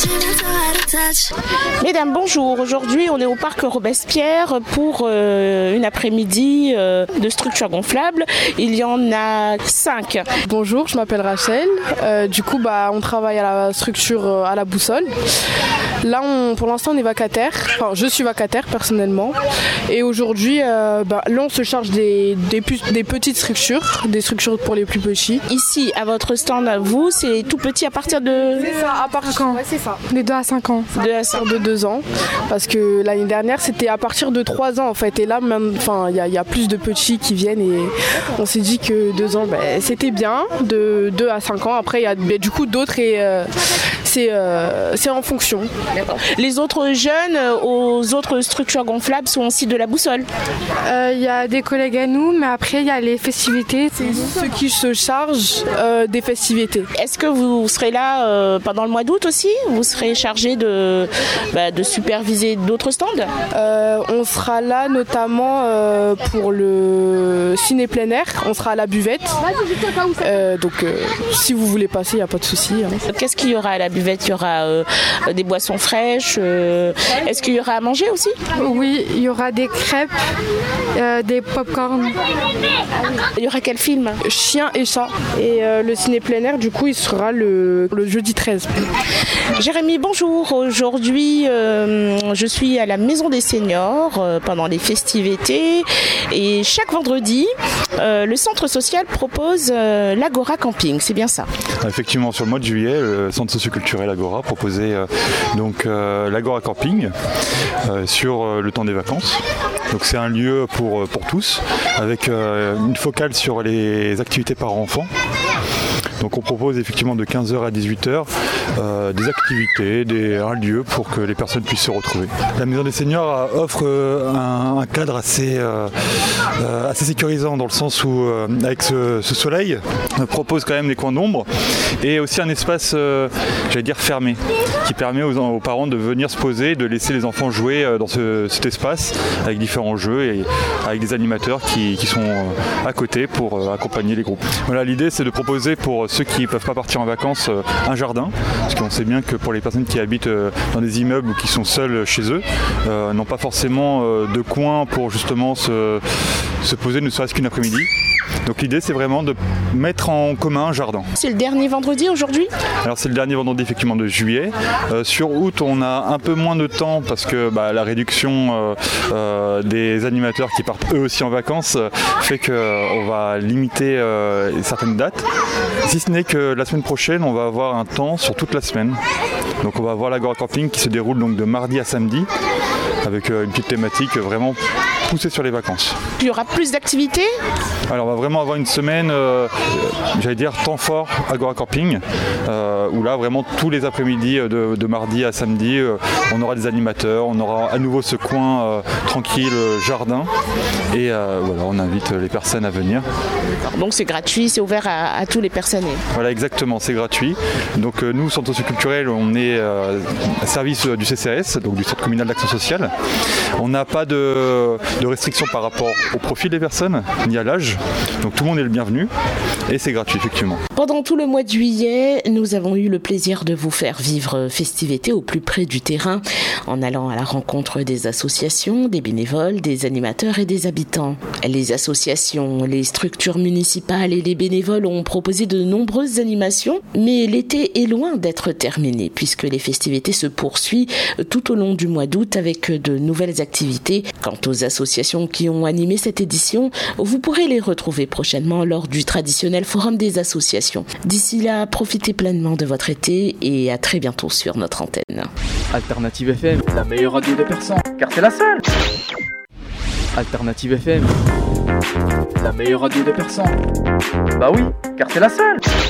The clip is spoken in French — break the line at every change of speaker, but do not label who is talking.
Mesdames, bonjour. Aujourd'hui, on est au parc Robespierre pour une après-midi de structures gonflables. Il y en a 5.
Bonjour, je m'appelle Rachel. On travaille à la structure à la boussole. Là, pour l'instant, on est vacataire. Enfin, je suis vacataire personnellement. Et aujourd'hui, là, on se charge des petites structures, des structures pour les plus petits.
Ici, à votre stand, vous, c'est tout petit à partir de...
C'est ça, à partir de 5 ans. Ouais, c'est ça. Les 2 à 5 ans.
2 à 5
de 2 ans. Parce que l'année dernière, c'était à partir de 3 ans en fait. Et là, il y a plus de petits qui viennent et on s'est dit que 2 ans, c'était bien, de 2 à 5 ans. Après, il y a du coup d'autres et c'est en fonction.
D'accord. Les autres jeunes aux autres structures gonflables sont aussi de la boussole.
Il y a des collègues à nous, mais après, il y a les festivités. C'est ceux qui se chargent des festivités.
Est-ce que vous serez là pendant le mois d'août aussi ? Vous serez chargé de superviser d'autres stands ?
On sera là notamment pour le ciné plein air. On sera à la buvette. Si vous voulez passer, il n'y a pas de souci.
Qu'est-ce qu'il y aura à la buvette ? Il y aura des boissons fraîches. Est-ce qu'il y aura à manger aussi ?
Oui, il y aura des crêpes, des pop-corn.
Il y aura quel film ?
Chien et chat. Et le ciné plein air, du coup, il sera le jeudi 13.
Jérémy, bonjour. Aujourd'hui, je suis à la Maison des Seniors pendant les festivités. Et chaque vendredi, le centre social propose l'Agora Camping. C'est bien ça ?
Effectivement, sur le mois de juillet, le centre socioculturel Agora proposait l'Agora Camping sur le temps des vacances. Donc c'est un lieu pour tous, avec une focale sur les activités par enfant. Donc on propose effectivement de 15h à 18h des activités, un lieu pour que les personnes puissent se retrouver. La Maison des Seniors offre un cadre assez sécurisant dans le sens où avec ce soleil, on propose quand même des coins d'ombre et aussi un espace fermé qui permet aux parents de venir se poser, de laisser les enfants jouer dans cet espace avec différents jeux et avec des animateurs qui sont à côté pour accompagner les groupes. Voilà, l'idée c'est de proposer pour ceux qui ne peuvent pas partir en vacances un jardin, parce qu'on sait bien que pour les personnes qui habitent dans des immeubles ou qui sont seules chez eux, n'ont pas forcément de coin pour justement se poser ne serait-ce qu'une après-midi. Donc l'idée c'est vraiment de mettre en commun un jardin.
C'est le dernier vendredi aujourd'hui ?
Alors c'est le dernier vendredi effectivement de juillet. Sur août on a un peu moins de temps parce que la réduction des animateurs qui partent eux aussi en vacances fait qu'on va limiter certaines dates. Si ce n'est que la semaine prochaine on va avoir un temps sur toute la semaine. Donc on va avoir l'Agora Camping qui se déroule donc de mardi à samedi avec une petite thématique vraiment poussée sur les vacances.
Il y aura plus d'activités ?
Alors on va vraiment avoir une semaine, temps fort Agora Camping, où là vraiment tous les après-midi de mardi à samedi, on aura des animateurs, on aura à nouveau ce coin tranquille, jardin, et on invite les personnes à venir.
Donc c'est gratuit, c'est ouvert à tous les personnes.
Voilà, exactement, c'est gratuit. Donc nous, centre socioculturel, on est à service du CCAS, donc du Centre communal d'action sociale. On n'a pas de restrictions par rapport au profil des personnes, ni à l'âge. Donc tout le monde est le bienvenu et c'est gratuit effectivement.
Pendant tout le mois de juillet, nous avons eu le plaisir de vous faire vivre festivités au plus près du terrain en allant à la rencontre des associations, des bénévoles, des animateurs et des habitants. Les associations, les structures municipales et les bénévoles ont proposé de nombreuses animations, mais l'été est loin d'être terminé puisque les festivités se poursuivent tout au long du mois d'août avec de nouvelles activités. Quant aux associations qui ont animé cette édition, vous pourrez les retrouver prochainement lors du traditionnel forum des associations. D'ici là, profitez pleinement de votre été et à très bientôt sur notre antenne.
Alternative FM, la meilleure radio de Persan, car c'est la seule. Alternative FM, la meilleure radio de Persan. Bah oui, car c'est la seule.